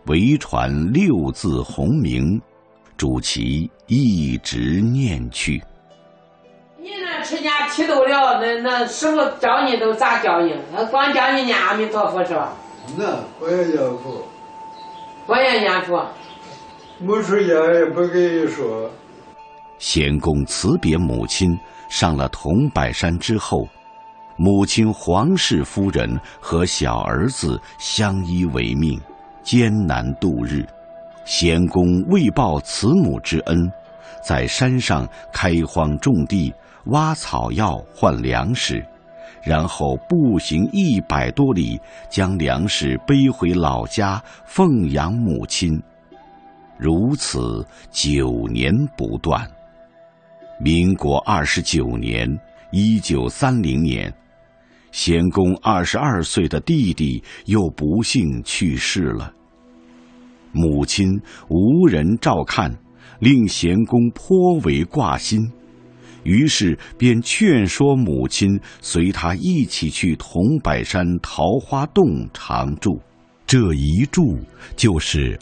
唯传6字洪名，主其一直念去。 你那持家剃度了，那师傅教你都咋教你？光教你念阿弥陀佛是吧？ 那我也念佛， 我也念佛。 没出家也不跟你说。 贤公辞别母亲，上了桐柏山之后，母亲黄氏夫人和小儿子相依为命，艰难度日。贤公为报慈母之恩，在山上开荒种地，挖草药换粮食，然后步行100多里，将粮食背回老家奉养母亲。如此9年不断。民国29年，1930年，贤公22岁的弟弟又不幸去世了。母亲无人照看，令贤公颇为挂心，于是便劝说母亲随他一起去桐柏山桃花洞常住。这一住就是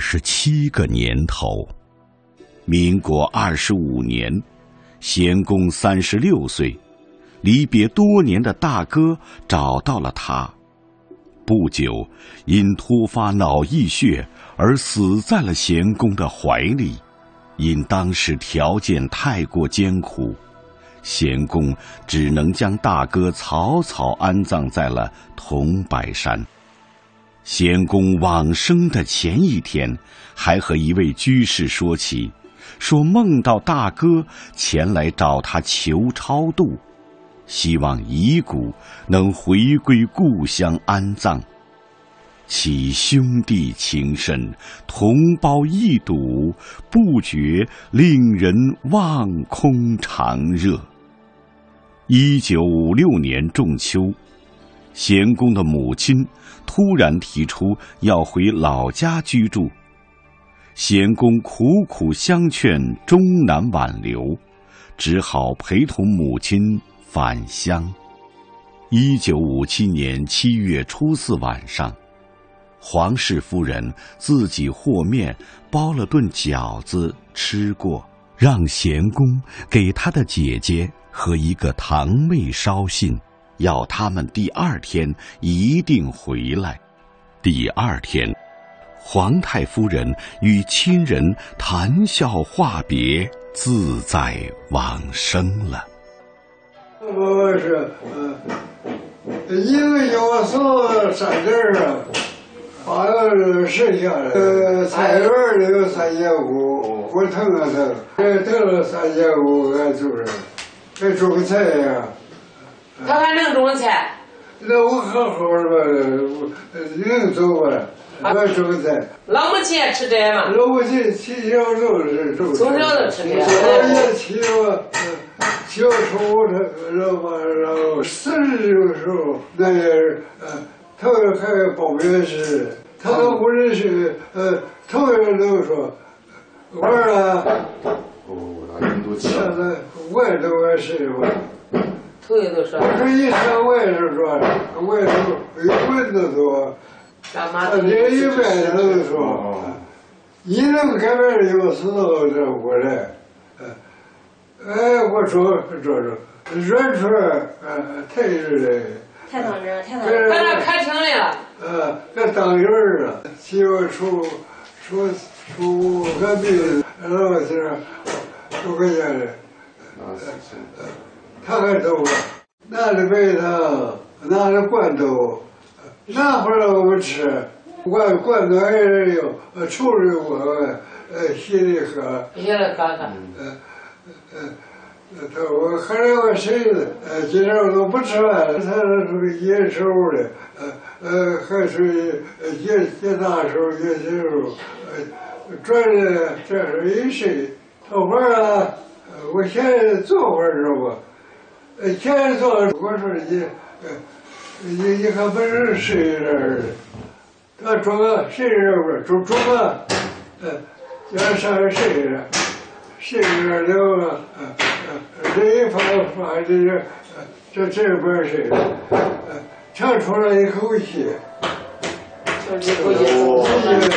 27个年头。民国25年，贤公36岁，离别多年的大哥找到了他。不久，因突发脑溢血而死在了贤公的怀里。因当时条件太过艰苦，贤公只能将大哥草草安葬在了桐柏山。贤公往生的前一天，还和一位居士说起，说梦到大哥前来找他求超度，希望遗骨能回归故乡安葬。其兄弟情深，同胞一睹，不觉令人望空长热。1956年仲秋，贤公的母亲突然提出要回老家居住，贤公苦苦相劝，终难挽留，只好陪同母亲返乡。1957年7月初4晚上，黄氏夫人自己和面包了顿饺子吃过，让贤公给他的姐姐和一个堂妹捎信，要他们第2天一定回来。第2天，皇太夫人与亲人谈笑话别，自在往生了。 我是一个要送3件啊，把剩下的菜园里有3500，我腾了腾了3500，俺就是还种个菜呀。 他还能种菜？ 那我好好的吧，能走吧？我种个菜。 老母亲也吃这吗？ 老母亲从小就是种。从小就吃这。 我也骑我，骑我宠物车，然后40的时候，那也他还报名时，他都不认识，头一个都说，玩了。现在我也都爱谁吧。 头一都说。 我说一看我也是说，我也是有棍子多，他这一辈子都说，你能改变有时候这我来，我说软出来，太热了。 太当真，太当真。把他开成了。 这当人了，媳妇出个病，然后是出个家的，他还走了，拿着白糖，拿着罐头，拿回来我们吃，罐头还是有，抽着我，稀里喝。 稀里喝喝。 我喝了个水子，今天我都不吃饭了，他是野手的，还是野大手野小手，转着这是一睡，头会儿啊，我现在坐会儿知道不？现在坐，我说你还不是睡这儿的，他装个睡这不装个，要上面睡着，睡着了，这一发这边睡，长出来一口气。